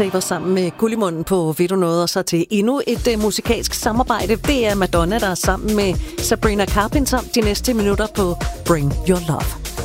Screensaver sammen med Gullimunden på Ved du noget, og så til endnu et musikalsk samarbejde. Det er Madonna, der er sammen med Sabrina Carpenter de næste minutter på Bring Your Love.